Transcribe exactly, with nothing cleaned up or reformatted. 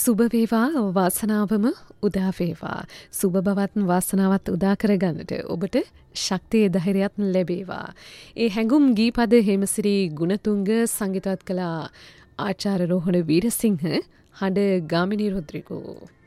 සුබ වේවා වාසනාවම උදා වේවා. සුබ බවත් වාසනාවත් උදා කරගන්නට ඔබට ශක්තිය ධෛර්යයත් ලැබේවා. ඒ හැඟුම් ගීපද හේමසිරි ගුණතුංග සංගීතවත් කළ ආචාර්ය රෝහණ වීරසිංහ හඬ ගාමිණී රොද්රිගෝ.